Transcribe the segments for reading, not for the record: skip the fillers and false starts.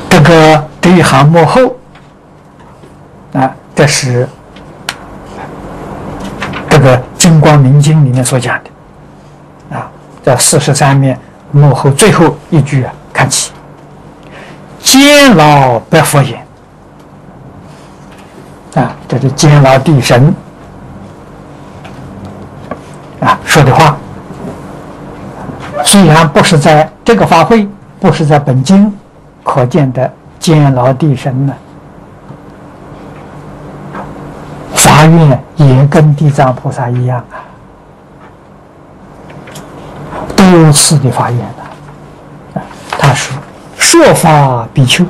这一行幕后啊，这是这个《金光明经》里面所讲的啊，这43面幕后最后一句啊，看起监牢白佛言啊，这是监牢地神啊说的话。虽然不是在这个法会，不是在本经可见的监牢地神呢，发愿也跟地藏菩萨一样啊，多次的发愿了。他说：“说法比丘，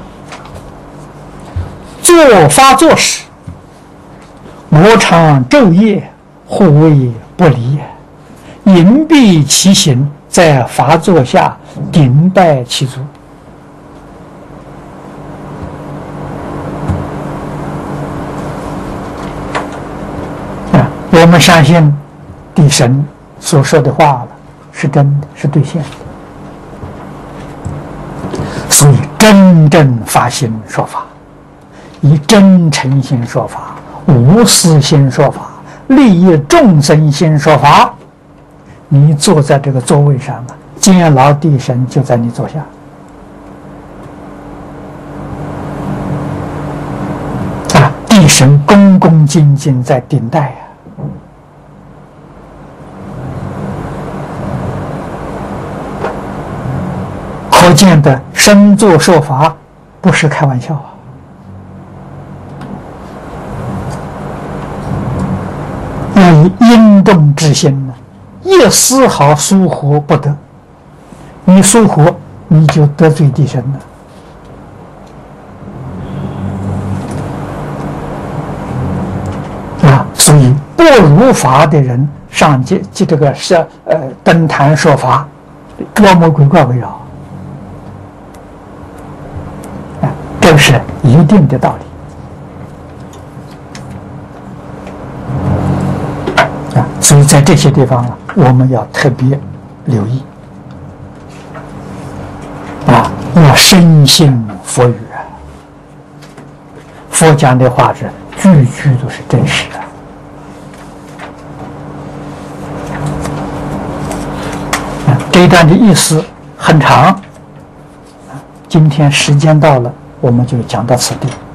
做发作时，我常昼夜护卫不离，隐蔽其行，在法座下顶拜其足。”我们相信地神所说的话了，是真的，是兑现的。所以真正发心说法，以真诚心说法，无私心说法，利益众生心说法，你坐在这个座位上啊，监牢地神就在你座下。啊，地神恭恭敬敬在顶戴啊。可见的身作说法不是开玩笑啊！要以因动之心呢，一丝毫疏忽不得。你疏忽，你就得罪地神了啊！所以不如法的人上这个是登坛说法，妖魔鬼怪围绕。这是一定的道理啊！所以在这些地方我们要特别留意啊，要深信佛语啊。佛讲的话是句句都是真实的。这一段的意思很长，今天时间到了，我们就讲到此地。